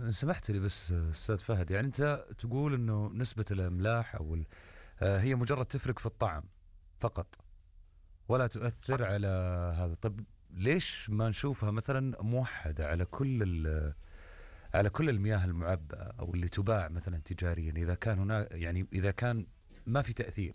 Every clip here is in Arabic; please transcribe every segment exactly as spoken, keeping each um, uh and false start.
إن سمحت لي بس أستاذ فهد، يعني أنت تقول إنه نسبة الأملاح أو ال- آه، هي مجرد تفرق في الطعم فقط ولا تؤثر على هذا. طب ليش ما نشوفها مثلا موحدة على كل ال- على كل المياه المعبأة أو اللي تباع مثلا تجاريا، إذا كان هنا يعني إذا كان ما في تأثير،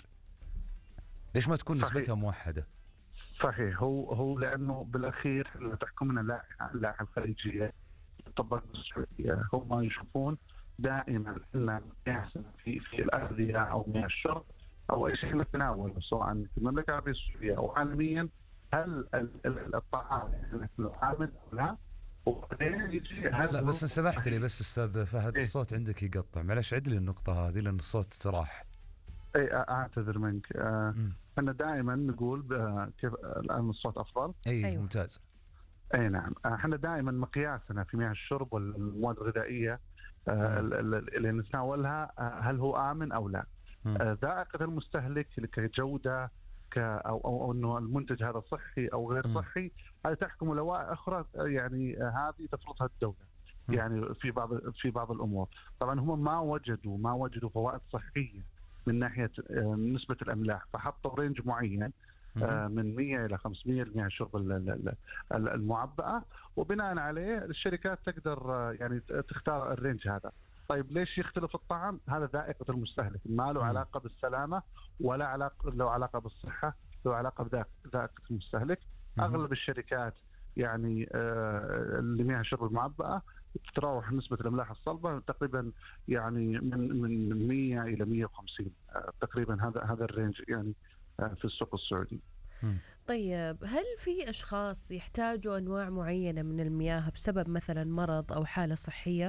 ليش ما تكون صحيح نسبتها موحدة؟ صحيح هو هو لانه بالاخير اللي تحكمنا اللائحه اللائحه الخليجيه تطبق بالسعوديه، هم يشوفون دائما ان مياه في في الاغذيه او مياه الشرب او اي شيء نتناوله سواء في المملكه العربيه السعوديه او عالميا، هل ال- ال- الطعام له عامل او لا؟ وبعدين يجي هل لا هو بس إن سمحت لي صحيح؟ بس أستاذ فهد، ايه الصوت عندك يقطع، معلش عد لي النقطة هذه لأن الصوت راح. ايه اعتذر منك. آه، مم. احنا دائما نقول ب- كيف الان الصوت افضل؟ أي أيوة. ممتاز. اي نعم، احنا دائما مقياسنا في مياه الشرب والمواد الغذائيه آه، مم. ال- ال- اللي نتناولها آه، هل هو امن او لا؟ مم. آه، ذائقه المستهلك كجوده ك او او أو انه المنتج هذا صحي او غير مم. صحي، هذه تحكم لوائح اخرى، آه، يعني آه، هذه تفرضها الدوله. مم. يعني في بعض في بعض الامور طبعا هم ما وجدوا ما وجدوا فوائد صحيه من ناحيه آه، نسبه الاملاح، فحطوا رينج معين آه، من مية إلى خمسمية لمياه الشرب ال- ال- ال- المعبأة، وبناء عليه الشركات تقدر آه، يعني تختار الرينج هذا. طيب ليش يختلف الطعم؟ هذا ذائقة المستهلك، ما له مم. علاقة بالسلامة ولا علاقة له علاقة بالصحة، له علاقة بذائقة المستهلك. مم. أغلب الشركات يعني آه، لمياه الشرب المعبأة تتراوح نسبة الأملاح الصلبة تقريبا يعني من من مية إلى مية وخمسين آه، تقريبا، هذا هذا الرينج يعني آه، في السوق السعودي. مم. طيب هل في أشخاص يحتاجوا أنواع معينة من المياه بسبب مثلا مرض أو حالة صحية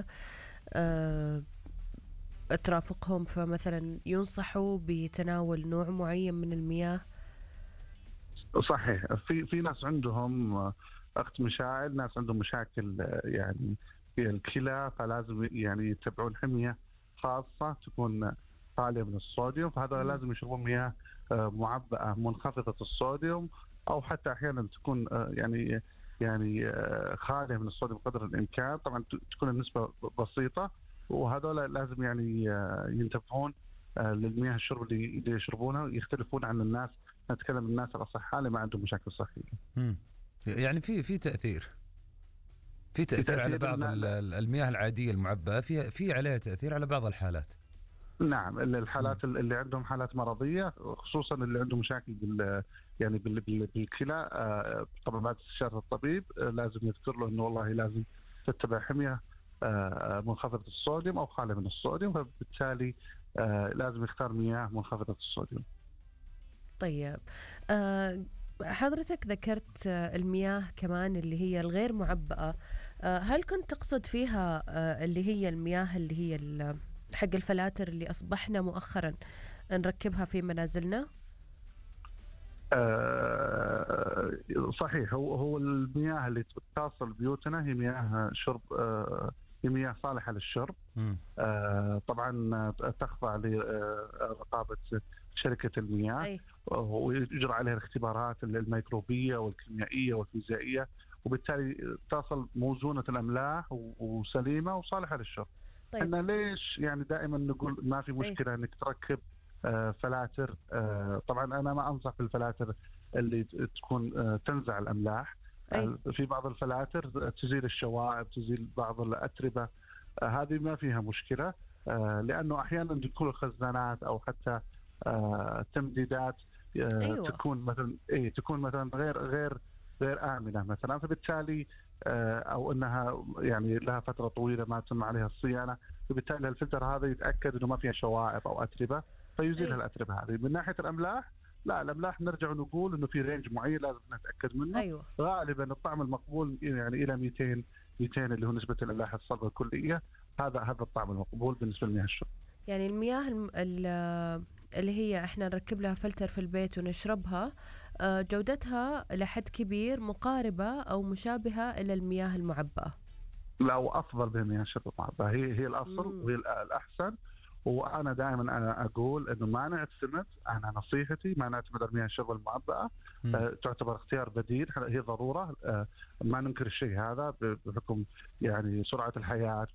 أه ترافقهم، فمثلا ينصحوا بتناول نوع معين من المياه؟ صحيح، في في ناس عندهم آه، اخت مشاعل، ناس عندهم مشاكل آه، يعني في الكلى، فلازم يعني يتبعون حميه خاصه تكون خاليه من الصوديوم، فهذا مم. لازم يشربون مياه آه، معبأه منخفضه الصوديوم، او حتى احيانا تكون آه، يعني يعني آه، خاليه من الصوديوم قدر الامكان. طبعا ت- تكون النسبه بسيطه، وهذول لازم يعني آه، ينتبهون آه، للمياه الشرب اللي اللي يشربونها، يختلفون عن الناس. نتكلم عن الناس الاصحاء اللي ما عندهم مشاكل صحيه. مم. يعني في في تأثير في في تأثير على تاثير بعض لا ال- لا ال- المياه العادية المعبأة، في في عليها تأثير على بعض الحالات. نعم، ال- مم. الحالات اللي عندهم حالات مرضيه، خصوصا اللي عندهم مشاكل بال يعني بال- بال- بالكلى، آه، طبعا بعد استشاره الطبيب آه، لازم يذكر له انه والله لازم تتبع حميه آه، منخفضه الصوديوم او خاليه من الصوديوم، فبالتالي آه، لازم يختار مياه منخفضه الصوديوم. طيب أه حضرتك ذكرت آه، المياه كمان اللي هي الغير معبأة، أه هل كنت تقصد فيها أه اللي هي المياه اللي هي ال- حق الفلاتر اللي أصبحنا مؤخرا نركبها في منازلنا؟ آه، صحيح، هو هو المياه اللي تصل بيوتنا هي مياه شرب، آه، هي مياه صالحه للشرب. مم. آه، طبعا تخضع لرقابه شركه المياه، أي. ويجرى عليها الاختبارات الميكروبيه والكيميائيه والفيزيائيه، وبالتالي تصل موزونه الاملاح و- وسليمه وصالحه للشرب. طيب. احنا ليش يعني دائما نقول ما في مشكله انك تركب آه، فلاتر؟ آه، طبعا انا ما انصح بالفلاتر اللي تكون آه، تنزع الاملاح. أي. آه، في بعض الفلاتر تزيل الشوائب، تزيل بعض الاتربه، آه، هذه ما فيها مشكله، آه، لانه احيانا تكون الخزانات او حتى آه، تمديدات آه، أيوة. تكون مثلا ايه تكون مثلا غير غير غير امنه مثلا، فبالتالي آه، او انها يعني لها فتره طويله ما تم عليها الصيانه، فبالتالي الفلتر هذا يتاكد انه ما فيها شوائب او اتربه فيزيلها أي. الاتربه هذه. من ناحيه الاملاح، لا، الاملاح نرجع نقول انه في رينج معين لازم نتاكد منه. أيوة. غالبا الطعم المقبول يعني الى مئتين مئتين اللي هو نسبه الاملاح الصلبه الكليه، هذا هذا الطعم المقبول بالنسبه لمياه الشرب. يعني المياه الم- ال- اللي هي احنا نركب لها فلتر في البيت ونشربها آه، جودتها لحد كبير مقاربة أو مشابهة إلى المياه المعبأة. لا، وافضل من مياه الشرب المعبأة، هي هي الاصل مم. وهي الاحسن. وانا دائما انا اقول انه ما نعتمد، انا نصيحتي ما نعتمد على مياه الشرب المعبأة. مم. آه، تعتبر اختيار بديل، هي ضروره، آه، ما ننكر الشيء هذا بحكم يعني سرعه الحياه،